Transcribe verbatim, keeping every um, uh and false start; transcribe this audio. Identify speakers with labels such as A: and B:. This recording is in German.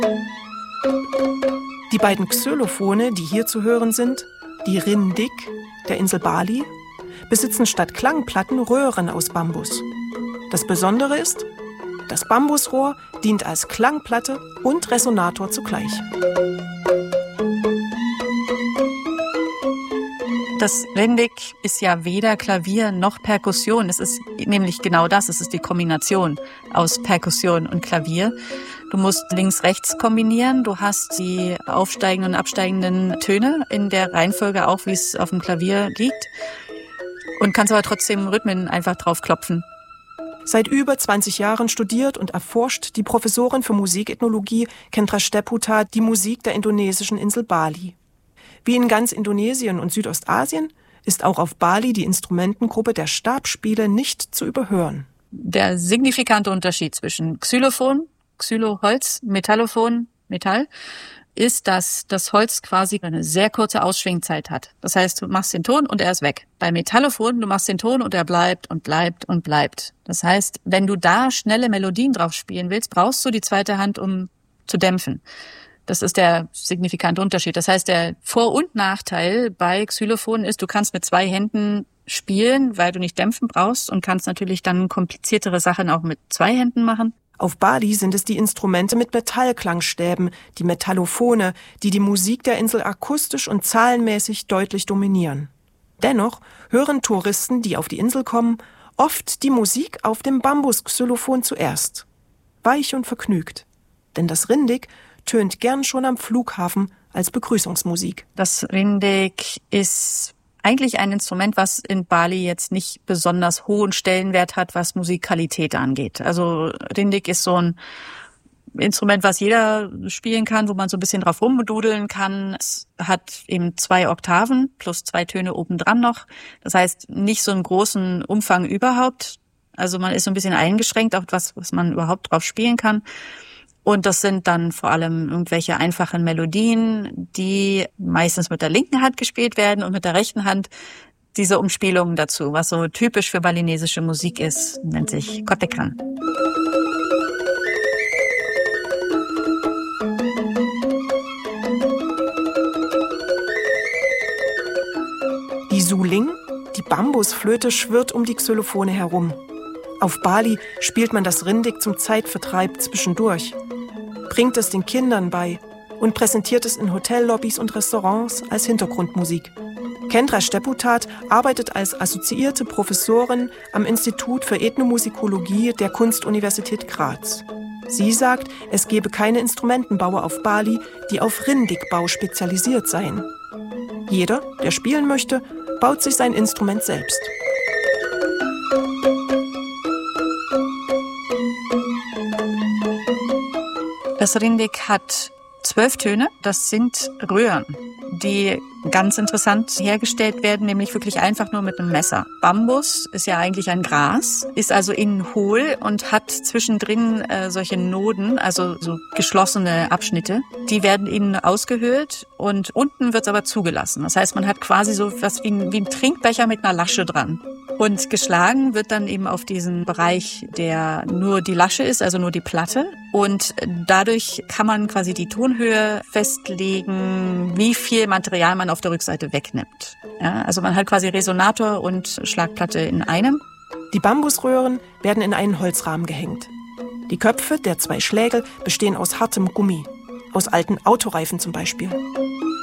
A: Die beiden Xylophone, die hier zu hören sind, die Rindik der Insel Bali, besitzen statt Klangplatten Röhren aus Bambus. Das Besondere ist, das Bambusrohr dient als Klangplatte und Resonator zugleich.
B: Das Rindik ist ja weder Klavier noch Perkussion. Es ist nämlich genau das. Es ist die Kombination aus Perkussion und Klavier. Du musst links-rechts kombinieren. Du hast die aufsteigenden und absteigenden Töne in der Reihenfolge auch, wie es auf dem Klavier liegt. Und kannst aber trotzdem Rhythmen einfach drauf klopfen.
A: Seit über zwanzig Jahren studiert und erforscht die Professorin für Musikethnologie Kendra Steputat die Musik der indonesischen Insel Bali. Wie in ganz Indonesien und Südostasien ist auch auf Bali die Instrumentengruppe der Stabspiele nicht zu überhören.
B: Der signifikante Unterschied zwischen Xylophon, Xylo-Holz, Metallophon, Metall, ist, dass das Holz quasi eine sehr kurze Ausschwingzeit hat. Das heißt, du machst den Ton und er ist weg. Bei Metallophon, du machst den Ton und er bleibt und bleibt und bleibt. Das heißt, wenn du da schnelle Melodien drauf spielen willst, brauchst du die zweite Hand, um zu dämpfen. Das ist der signifikante Unterschied. Das heißt, der Vor- und Nachteil bei Xylophonen ist, du kannst mit zwei Händen spielen, weil du nicht dämpfen brauchst und kannst natürlich dann kompliziertere Sachen auch mit zwei Händen machen.
A: Auf Bali sind es die Instrumente mit Metallklangstäben, die Metallophone, die die Musik der Insel akustisch und zahlenmäßig deutlich dominieren. Dennoch hören Touristen, die auf die Insel kommen, oft die Musik auf dem Bambus-Xylophon zuerst. Weich und vergnügt. Denn das Rindik tönt gern schon am Flughafen als Begrüßungsmusik.
B: Das Rindik ist eigentlich ein Instrument, was in Bali jetzt nicht besonders hohen Stellenwert hat, was Musikalität angeht. Also Rindik ist so ein Instrument, was jeder spielen kann, wo man so ein bisschen drauf rumdudeln kann. Es hat eben zwei Oktaven plus zwei Töne obendran noch. Das heißt, nicht so einen großen Umfang überhaupt. Also man ist so ein bisschen eingeschränkt auf was, was man überhaupt drauf spielen kann. Und das sind dann vor allem irgendwelche einfachen Melodien, die meistens mit der linken Hand gespielt werden und mit der rechten Hand diese Umspielungen dazu. Was so typisch für balinesische Musik ist, nennt sich Kotekan.
A: Die Suling, die Bambusflöte, schwirrt um die Xylophone herum. Auf Bali spielt man das Rindik zum Zeitvertreib zwischendurch, bringt es den Kindern bei und präsentiert es in Hotellobbys und Restaurants als Hintergrundmusik. Kendra Steputat arbeitet als assoziierte Professorin am Institut für Ethnomusikologie der Kunstuniversität Graz. Sie sagt, es gebe keine Instrumentenbauer auf Bali, die auf Rindikbau spezialisiert seien. Jeder, der spielen möchte, baut sich sein Instrument selbst.
B: Das Rindik hat zwölf Töne. Das sind Röhren, die ganz interessant hergestellt werden, nämlich wirklich einfach nur mit einem Messer. Bambus ist ja eigentlich ein Gras, ist also innen hohl und hat zwischendrin äh, solche Noden, also so geschlossene Abschnitte. Die werden innen ausgehöhlt und unten wird es aber zugelassen. Das heißt, man hat quasi so was wie ein, wie ein Trinkbecher mit einer Lasche dran. Und geschlagen wird dann eben auf diesen Bereich, der nur die Lasche ist, also nur die Platte. Und dadurch kann man quasi die Tonhöhe festlegen, wie viel Material man auf der Rückseite wegnimmt. Ja, also man hat quasi Resonator und Schlagplatte in einem.
A: Die Bambusröhren werden in einen Holzrahmen gehängt. Die Köpfe der zwei Schlägel bestehen aus hartem Gummi, aus alten Autoreifen zum Beispiel.